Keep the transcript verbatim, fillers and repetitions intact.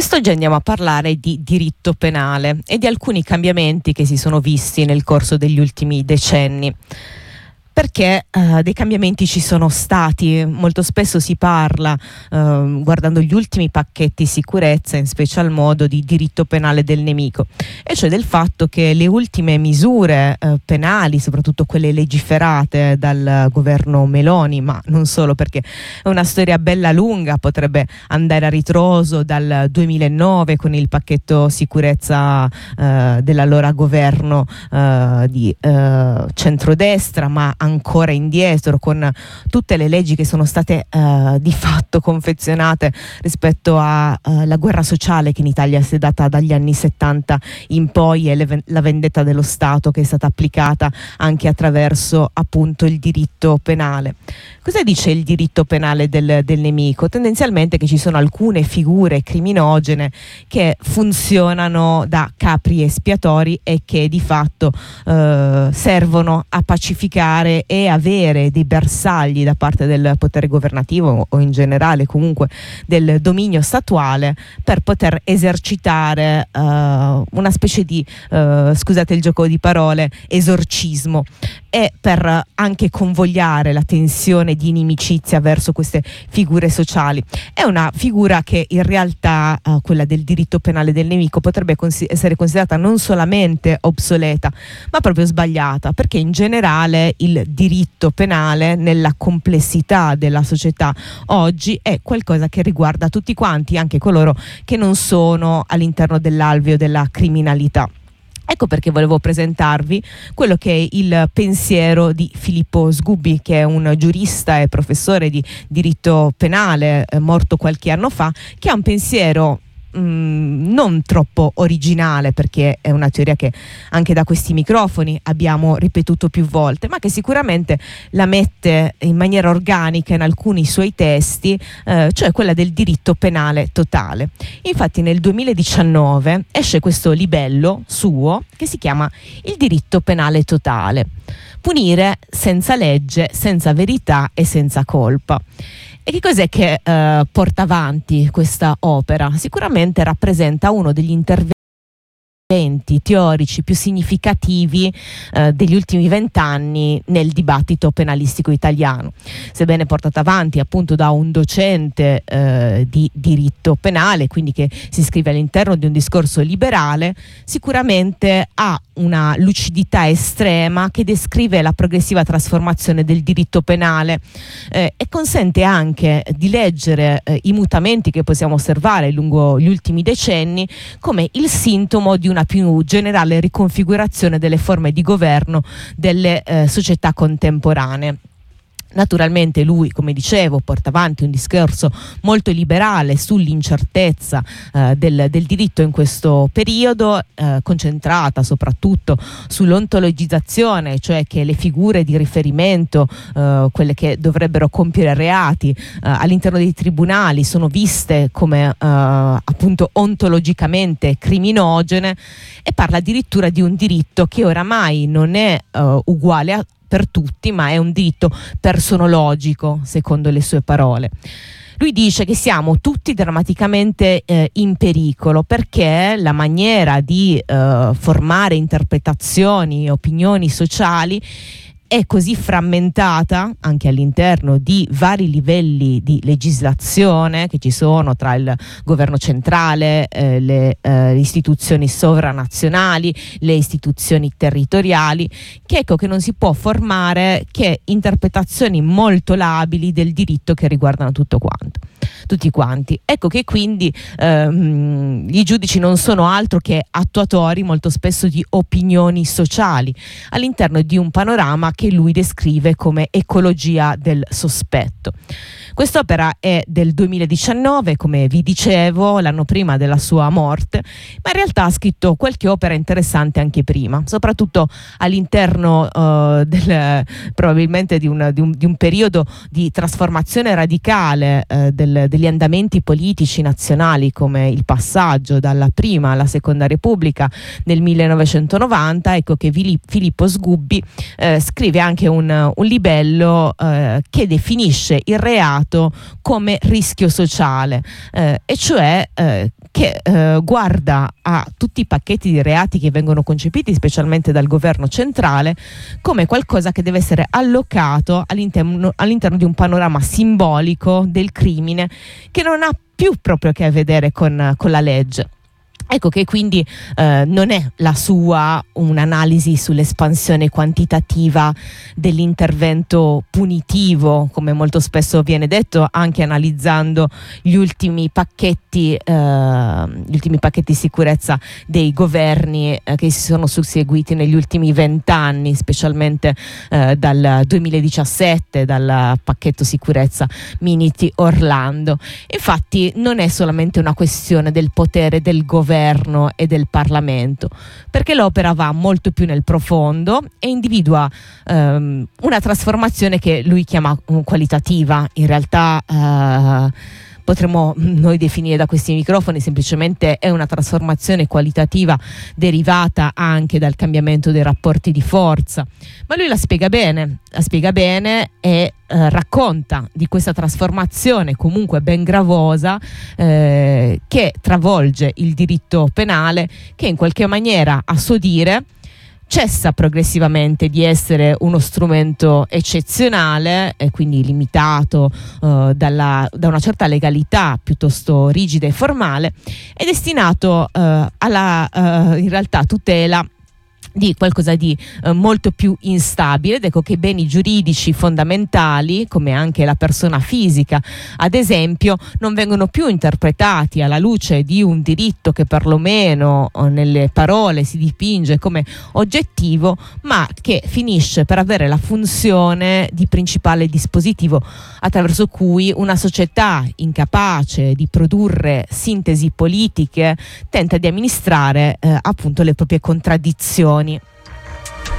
Quest'oggi andiamo a parlare di diritto penale e di alcuni cambiamenti che si sono visti nel corso degli ultimi decenni. Perché uh, dei cambiamenti ci sono stati, molto spesso si parla, uh, guardando gli ultimi pacchetti sicurezza, in special modo di diritto penale del nemico, e cioè del fatto che le ultime misure uh, penali, soprattutto quelle legiferate dal governo Meloni, ma non solo, perché è una storia bella lunga, potrebbe andare a ritroso dal duemilanove con il pacchetto sicurezza uh, dell'allora governo uh, di uh, centrodestra, ma ancora indietro con tutte le leggi che sono state uh, di fatto confezionate rispetto alla uh, guerra sociale che in Italia si è data dagli anni settanta in poi, e le, la vendetta dello Stato che è stata applicata anche attraverso appunto il diritto penale. Cosa dice il diritto penale del, del nemico? Tendenzialmente che ci sono alcune figure criminogene che funzionano da capri espiatori e che di fatto uh, servono a pacificare e avere dei bersagli da parte del potere governativo o in generale comunque del dominio statuale per poter esercitare uh, una specie di, uh, scusate il gioco di parole, esorcismo, e per anche convogliare la tensione di inimicizia verso queste figure sociali. È una figura che in realtà, uh, quella del diritto penale del nemico, potrebbe cons- essere considerata non solamente obsoleta, ma proprio sbagliata, perché in generale il diritto penale nella complessità della società oggi è qualcosa che riguarda tutti quanti, anche coloro che non sono all'interno dell'alveo della criminalità. Ecco perché volevo presentarvi quello che è il pensiero di Filippo Sgubbi, che è un giurista e professore di diritto penale, eh, morto qualche anno fa, che ha un pensiero Mm, non troppo originale, perché è una teoria che anche da questi microfoni abbiamo ripetuto più volte, ma che sicuramente la mette in maniera organica in alcuni suoi testi, eh, cioè quella del diritto penale totale. Infatti nel duemiladiciannove esce questo libello suo che si chiama Il diritto penale totale: punire senza legge, senza verità e senza colpa. E che cos'è che eh, porta avanti questa opera? Sicuramente rappresenta uno degli interventi teorici più significativi eh, degli ultimi vent'anni nel dibattito penalistico italiano, sebbene portata avanti appunto da un docente eh, di diritto penale, quindi che si iscrive all'interno di un discorso liberale. Sicuramente ha una lucidità estrema che descrive la progressiva trasformazione del diritto penale eh, e consente anche di leggere eh, i mutamenti che possiamo osservare lungo gli ultimi decenni come il sintomo di una più generale riconfigurazione delle forme di governo delle eh, società contemporanee. Naturalmente lui, come dicevo, porta avanti un discorso molto liberale sull'incertezza eh, del, del diritto in questo periodo, eh, concentrata soprattutto sull'ontologizzazione, cioè che le figure di riferimento, eh, quelle che dovrebbero compiere reati eh, all'interno dei tribunali, sono viste come eh, appunto ontologicamente criminogene, e parla addirittura di un diritto che oramai non è eh, uguale a per tutti, ma è un diritto personologico, secondo le sue parole. Lui dice che siamo tutti drammaticamente eh, in pericolo, perché la maniera di eh, formare interpretazioni, opinioni sociali è così frammentata anche all'interno di vari livelli di legislazione che ci sono tra il governo centrale, eh, le eh, istituzioni sovranazionali, le istituzioni territoriali, che ecco che non si può formare che interpretazioni molto labili del diritto che riguardano tutto quanto. tutti quanti. Ecco che quindi ehm, i giudici non sono altro che attuatori molto spesso di opinioni sociali all'interno di un panorama che lui descrive come ecologia del sospetto. Quest'opera è del duemiladiciannove, come vi dicevo, l'anno prima della sua morte, ma in realtà ha scritto qualche opera interessante anche prima, soprattutto all'interno uh, del, probabilmente di un, di, un, di un periodo di trasformazione radicale uh, del del, degli andamenti politici nazionali, come il passaggio dalla prima alla seconda Repubblica nel millenovecentonovanta, ecco che Filippo Sgubbi eh, scrive anche un, un libello eh, che definisce il reato come rischio sociale, eh, e cioè eh, che eh, guarda a tutti i pacchetti di reati che vengono concepiti specialmente dal governo centrale come qualcosa che deve essere allocato all'interno, all'interno di un panorama simbolico del crimine che non ha più proprio che a vedere con, con la legge. Ecco che quindi eh, non è la sua un'analisi sull'espansione quantitativa dell'intervento punitivo, come molto spesso viene detto, anche analizzando gli ultimi pacchetti, eh, gli ultimi pacchetti di sicurezza dei governi eh, che si sono susseguiti negli ultimi vent'anni, specialmente eh, dal duemiladiciassette, dal pacchetto sicurezza Minniti-Orlando. Infatti non è solamente una questione del potere del governo e del Parlamento, perché l'opera va molto più nel profondo e individua ehm, una trasformazione che lui chiama um, qualitativa. In realtà eh, potremmo noi definire da questi microfoni semplicemente è una trasformazione qualitativa derivata anche dal cambiamento dei rapporti di forza, ma lui la spiega bene, la spiega bene e eh, racconta di questa trasformazione comunque ben gravosa eh, che travolge il diritto penale, che in qualche maniera, a suo dire, cessa progressivamente di essere uno strumento eccezionale e quindi limitato uh, dalla, da una certa legalità piuttosto rigida e formale, è destinato uh, alla uh, in realtà tutela di qualcosa di eh, molto più instabile. Ed ecco che i beni giuridici fondamentali, come anche la persona fisica ad esempio, non vengono più interpretati alla luce di un diritto che perlomeno oh, nelle parole si dipinge come oggettivo, ma che finisce per avere la funzione di principale dispositivo attraverso cui una società incapace di produrre sintesi politiche tenta di amministrare eh, appunto le proprie contraddizioni.